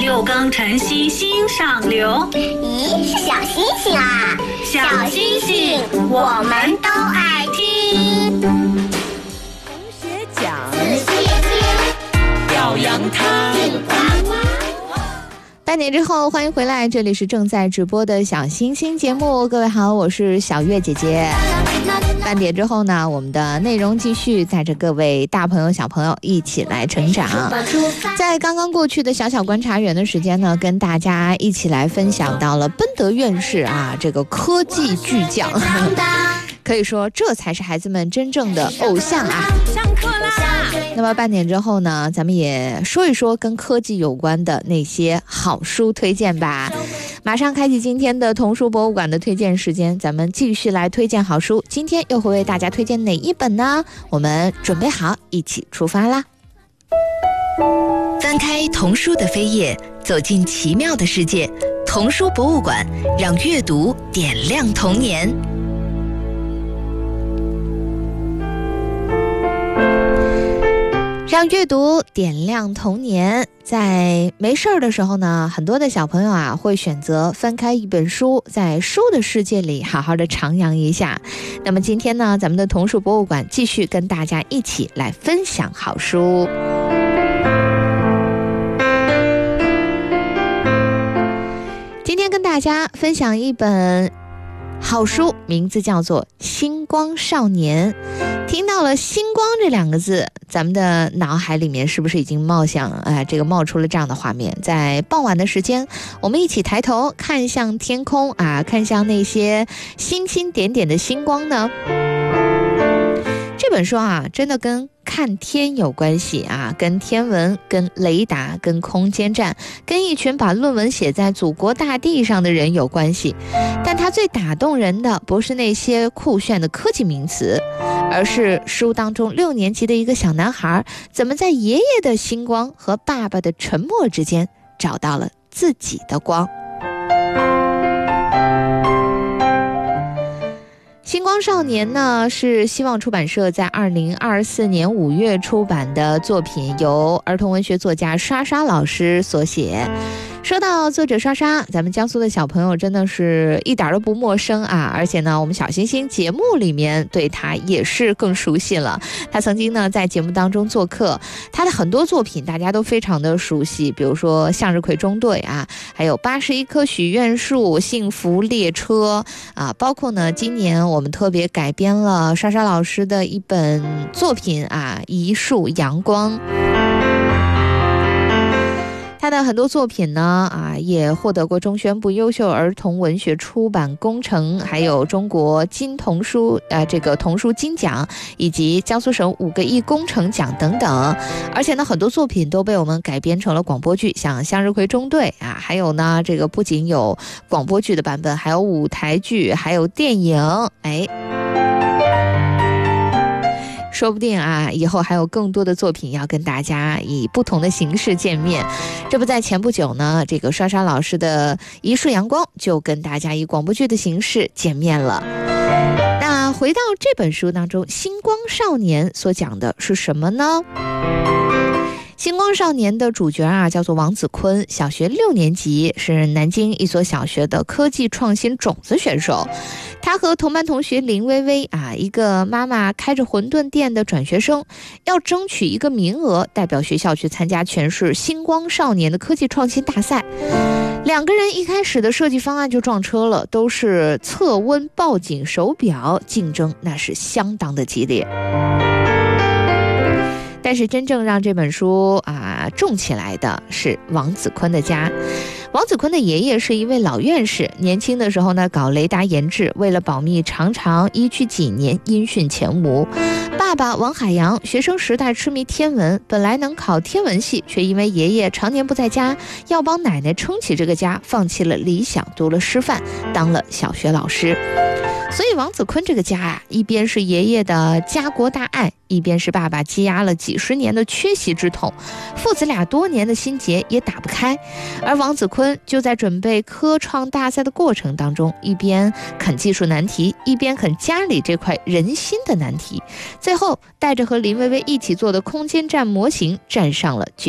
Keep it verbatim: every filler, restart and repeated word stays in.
又更晨曦心上流。 咦，是小星星啊！ 小星星，我们都爱听。 同学讲， 仔细听， 表扬他。 半点之后，欢迎回来，这里是正在直播的小星星节目。各位好，我是小月姐姐。半点之后呢，我们的内容继续带着各位大朋友小朋友一起来成长。在刚刚过去的小小观察员的时间呢，跟大家一起来分享到了奔德院士啊，这个科技巨匠，可以说这才是孩子们真正的偶像啊。 上课啦！ 那么半点之后呢，咱们也说一说跟科技有关的那些好书推荐吧。马上开启今天的童书博物馆的推荐时间，咱们继续来推荐好书。今天又会为大家推荐哪一本呢？我们准备好，一起出发啦！ 翻开童书的扉页，走进奇妙的世界。童书博物馆，让阅读点亮童年。 让阅读点亮童年。在没事儿的时候呢，很多的小朋友啊会选择翻开一本书，在书的世界里好好的徜徉一下。那么今天呢，咱们的童书博物馆继续跟大家一起来分享好书。今天跟大家分享一本好书，名字叫做《星光少年》。听到了星光这两个字，咱们的脑海里面是不是已经冒想啊、呃，这个冒出了这样的画面？在傍晚的时间，我们一起抬头看向天空啊，看向那些星星点点的星光呢。这本书啊，真的跟看天有关系啊，跟天文、跟雷达、跟空间站，跟一群把论文写在祖国大地上的人有关系。但它最打动人的不是那些酷炫的科技名词，而是书当中六年级的一个小男孩怎么在爷爷的星光和爸爸的沉默之间找到了自己的光。星光少年呢，是希望出版社在二零二四年五月出版的作品，由儿童文学作家莎莎老师所写。说到作者莎莎，咱们江苏的小朋友真的是一点都不陌生啊！而且呢，我们小星星节目里面对他也是更熟悉了。他曾经呢在节目当中做客，他的很多作品大家都非常的熟悉，比如说《向日葵中队》啊，还有《八十一棵许愿树》、《幸福列车》啊，包括呢今年我们特别改编了莎莎老师的一本作品啊，《一束阳光》。他的很多作品呢，啊，也获得过中宣部优秀儿童文学出版工程，还有中国金童书，呃，这个童书金奖，以及江苏省五个亿工程奖等等。而且呢，很多作品都被我们改编成了广播剧，像《向日葵中队》啊，还有呢，这个不仅有广播剧的版本，还有舞台剧，还有电影，哎。说不定啊，以后还有更多的作品要跟大家以不同的形式见面。这不在前不久呢，这个莎莎老师的《一束阳光》就跟大家以广播剧的形式见面了。那回到这本书当中，《星光少年》所讲的是什么呢？星光少年的主角啊，叫做王子坤，小学六年级，是南京一所小学的科技创新种子选手。他和同班同学林薇薇啊，一个妈妈开着馄饨店的转学生，要争取一个名额，代表学校去参加全市星光少年的科技创新大赛。两个人一开始的设计方案就撞车了，都是测温报警手表，竞争那是相当的激烈。但是真正让这本书啊重起来的是王子坤的家。王子坤的爷爷是一位老院士，年轻的时候呢搞雷达研制，为了保密常常一去几年音讯全无。爸爸王海洋学生时代痴迷天文，本来能考天文系，却因为爷爷常年不在家，要帮奶奶撑起这个家，放弃了理想，读了师范，当了小学老师。所以王子坤这个家啊，一边是爷爷的家国大爱，一边是爸爸积压了几十年的缺席之痛，父子俩多年的心结也打不开。而王子坤就在准备科创大赛的过程当中，一边啃技术难题，一边啃家里这块人心的难题，最后带着和林薇薇一起做的空间站模型站上了